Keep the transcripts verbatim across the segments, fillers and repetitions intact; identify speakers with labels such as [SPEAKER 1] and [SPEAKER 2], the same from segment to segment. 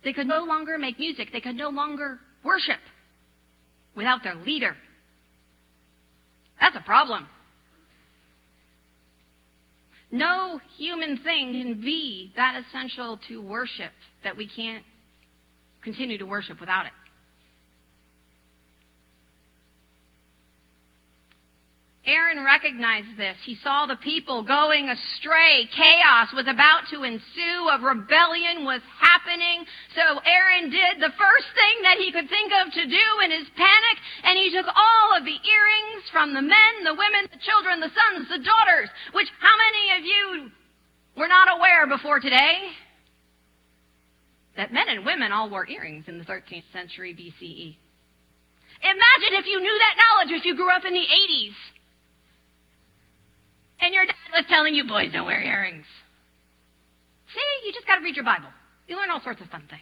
[SPEAKER 1] They could no longer make music. They could no longer worship without their leader. That's a problem. No human thing can be that essential to worship that we can't continue to worship without it. Aaron recognized this. He saw the people going astray. Chaos was about to ensue. A rebellion was happening. So Aaron did the first thing that he could think of to do in his panic, and he took all of the earrings from the men, the women, the children, the sons, the daughters, which how many of you were not aware before today that men and women all wore earrings in the thirteenth century B C E? Imagine if you knew that knowledge if you grew up in the eighties. And your dad was telling you, boys don't wear earrings. See, you just got to read your Bible. You learn all sorts of fun things.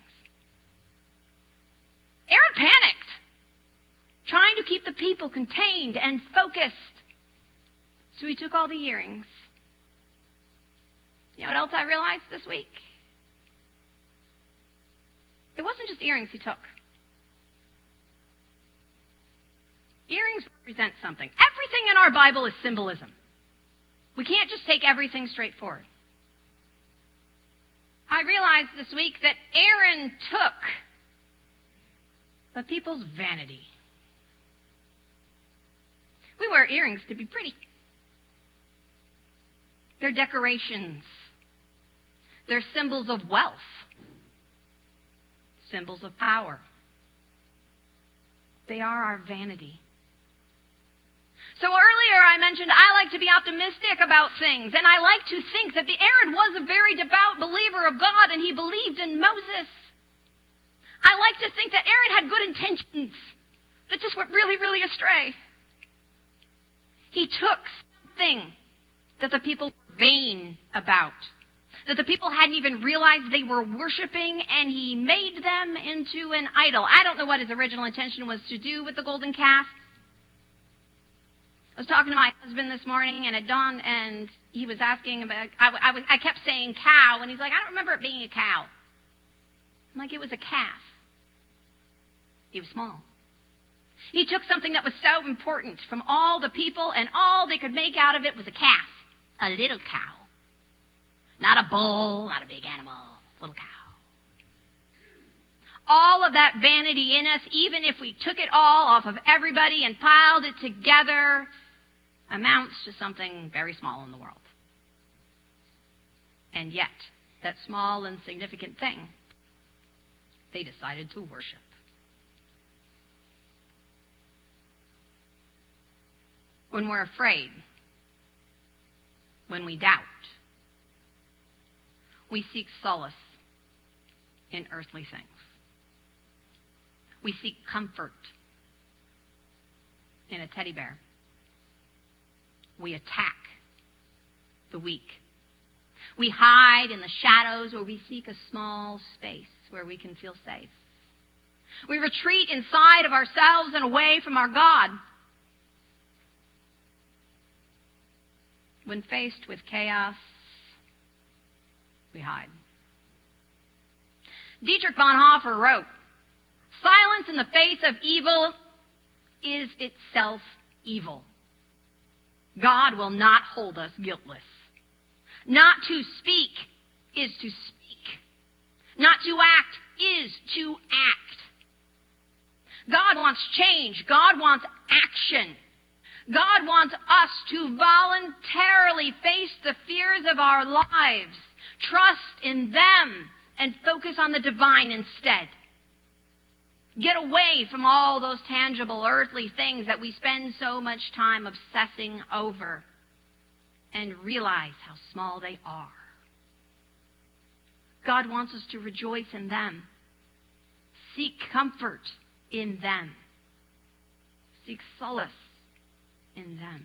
[SPEAKER 1] Aaron panicked, trying to keep the people contained and focused. So he took all the earrings. You know what else I realized this week? It wasn't just earrings he took. Earrings represent something. Everything in our Bible is symbolism. We can't just take everything straight forward. I realized this week that Aaron took the people's vanity. We wear earrings to be pretty. They're decorations. They're symbols of wealth, symbols of power. They are our vanity. So earlier I mentioned I like to be optimistic about things, and I like to think that the Aaron was a very devout believer of God, and he believed in Moses. I like to think that Aaron had good intentions that just went really, really astray. He took something that the people were vain about, that the people hadn't even realized they were worshiping, and he made them into an idol. I don't know what his original intention was to do with the golden calf. I was talking to my husband this morning, and it dawned, and he was asking about, I, I, was, I kept saying cow, and he's like, I don't remember it being a cow. I'm like, it was a calf. He was small. He took something that was so important from all the people, and all they could make out of it was a calf, a little cow. Not a bull, not a big animal, little cow. All of that vanity in us, even if we took it all off of everybody and piled it together, amounts to something very small in the world. And yet, that small, insignificant thing, they decided to worship. When we're afraid, when we doubt, we seek solace in earthly things. We seek comfort in a teddy bear. We attack the weak. We hide in the shadows, or we seek a small space where we can feel safe. We retreat inside of ourselves and away from our God. When faced with chaos, we hide. Dietrich Bonhoeffer wrote, "Silence in the face of evil is itself evil. God will not hold us guiltless. Not to speak is to speak. Not to act is to act. God wants change. God wants action. God wants us to voluntarily face the fears of our lives, trust in them, and focus on the divine instead. Get away from all those tangible earthly things that we spend so much time obsessing over, and realize how small they are. God wants us to rejoice in them. Seek comfort in them. Seek solace in them.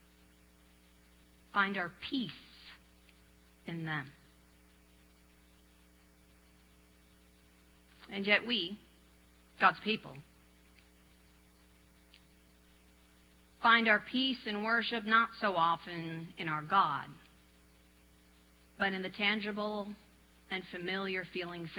[SPEAKER 1] Find our peace in them. And yet we, God's people, find our peace and worship not so often in our God, but in the tangible and familiar feeling